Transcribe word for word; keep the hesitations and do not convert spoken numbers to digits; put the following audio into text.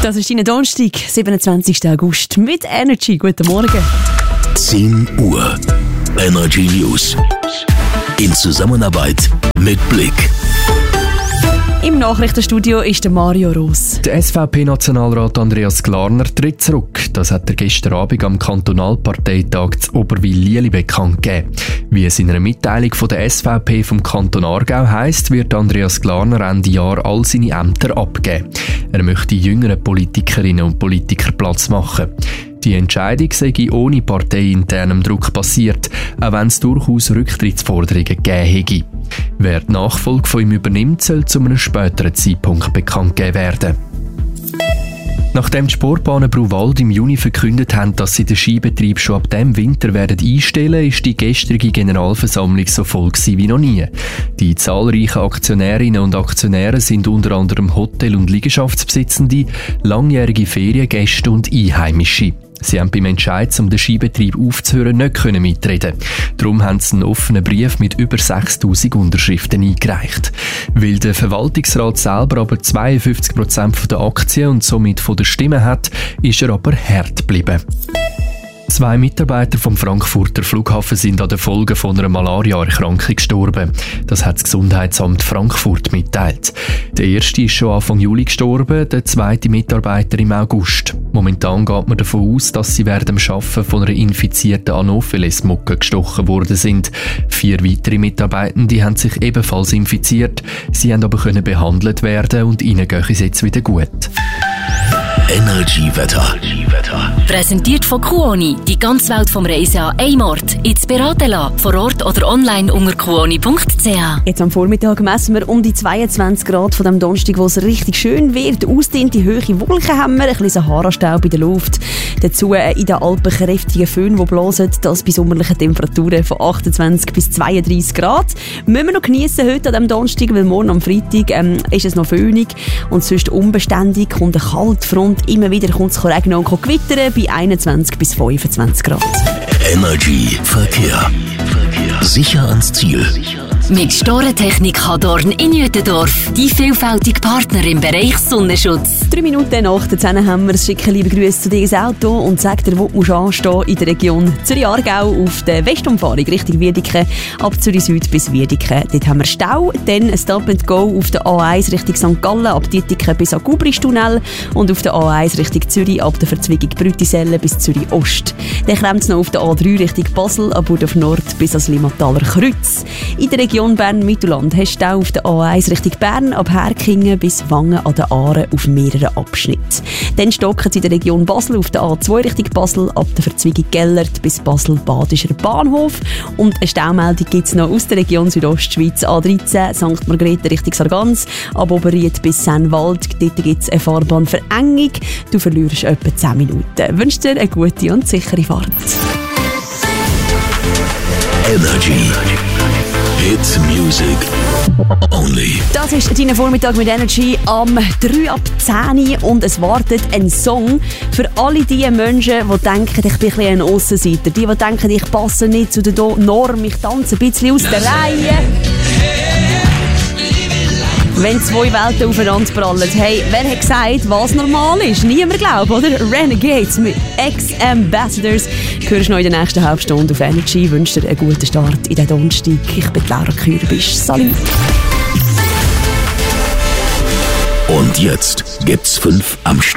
Das ist dein Donnerstag, siebenundzwanzigsten August mit Energy. Guten Morgen. zehn Uhr. Energy News. In Zusammenarbeit mit Blick. Im Nachrichtenstudio ist der Mario Roos. Der S V P-Nationalrat Andreas Glarner tritt zurück. Das hat er gestern Abend am Kantonalparteitag zu Oberwil-Lieli bekannt gegeben. Wie es in einer Mitteilung von der S V P vom Kanton Aargau heisst, wird Andreas Glarner Ende Jahr all seine Ämter abgeben. Er möchte jüngeren Politikerinnen und Politikern Platz machen. Die Entscheidung sei ohne parteiinternem Druck passiert, auch wenn es durchaus Rücktrittsforderungen gegeben hätte. Wer die Nachfolge von ihm übernimmt, soll zu einem späteren Zeitpunkt bekannt gegeben werden. Nachdem die Sportbahnen Bruwald im Juni verkündet haben, dass sie den Skibetrieb schon ab diesem Winter werden einstellen, ist die gestrige Generalversammlung so voll wie noch nie. Die zahlreichen Aktionärinnen und Aktionäre sind unter anderem Hotel- und Liegenschaftsbesitzende, langjährige Feriengäste und Einheimische. Sie haben beim Entscheid, um den Skibetrieb aufzuhören, nicht können mitreden. Darum haben sie einen offenen Brief mit über sechstausend Unterschriften eingereicht. Weil der Verwaltungsrat selber aber zweiundfünfzig Prozent der Aktien und somit von der Stimme hat, ist er aber hart geblieben. Zwei Mitarbeiter vom Frankfurter Flughafen sind an den Folgen von einer Malaria-Erkrankung gestorben. Das hat das Gesundheitsamt Frankfurt mitteilt. Der erste ist schon Anfang Juli gestorben, der zweite Mitarbeiter im August. Momentan geht man davon aus, dass sie während dem Arbeiten von einer infizierten Anopheles-Mücke gestochen worden sind. Vier weitere Mitarbeitende haben sich ebenfalls infiziert. Sie haben aber können behandelt werden und ihnen geht es jetzt wieder gut. Energy Wetter. Präsentiert von Kuoni. Die ganze Welt vom Reisen an einem Ort. Jetzt beraten lassen. Vor Ort oder online unter kuoni punkt c h. Jetzt am Vormittag messen wir um die zweiundzwanzig Grad von dem Donnerstag, wo es richtig schön wird. Ausdehnte hohe Wolken haben wir, ein bisschen Sahara-Staub in der Luft. Dazu in den Alpen kräftige Föhn, die blasen. Das bei sommerlichen Temperaturen von achtundzwanzig bis zweiunddreißig Grad. Müssen wir noch geniessen heute an diesem Donnerstag, weil morgen am Freitag ähm, ist es noch föhnig und sonst unbeständig. Kommt eine Kaltfront. Immer wieder kommt es regnen und gewittern bei einundzwanzig bis fünfundzwanzig Grad. Energy Verkehr. Sicher ans Ziel. Mit Storentechnik Hadorn in Jütendorf. Die vielfältige Partner im Bereich Sonnenschutz. Drei Minuten nach der zehn haben wir schicken liebe Grüße zu dir ins Auto und sag dir, wo du musst anstehen in der Region Zürich-Aargau auf der Westumfahrung Richtung Wiedeke ab Zürich Süd bis Wiedeke. Dort haben wir Stau, dann ein Stop and Go auf der A eins Richtung Sankt Gallen ab Dietike bis an Gubristunnel und auf der A eins Richtung Zürich ab der Verzweigung Brütiselle bis Zürich Ost. Dann kommt es noch auf der A drei Richtung Basel ab Burdorf Nord bis ans Limmataler Kreuz. In der Region Bern-Mittelland hast du Stau auf der A eins Richtung Bern ab Herkingen bis Wangen an der Aare auf mehreren Abschnitten. Dann stocken sie in der Region Basel auf der A zwei Richtung Basel ab der Verzweigung Gellert bis Basel-Badischer Bahnhof. Und eine Staumeldung gibt es noch aus der Region Südostschweiz A dreizehn Sankt Margrethe Richtung Sargans ab Oberried bis Sennwald. Dort gibt es eine Fahrbahnverengung. Du verlierst etwa zehn Minuten. Ich wünsche dir eine gute und sichere Fahrt. Energy. Hit Music Only. Das ist dein Vormittag mit Energy am drei ab zehn und es wartet ein Song für alle die Menschen, die denken, ich bin ein bisschen ein Aussenseiter. Die, die denken, ich passe nicht zu der Norm, ich tanze ein bisschen aus der Reihe. Wenn zwei Welten aufeinander prallen. Hey, wer hat gesagt, was normal ist? Niemand glaubt, oder? Renegades mit Ex-Ambassadors. Hörst du noch in der nächsten halben Stunde auf Energy. Ich wünsche dir einen guten Start in den Donnerstag. Ich bin Laura Kürbisch. Salut. Und jetzt gibt's fünf am Start.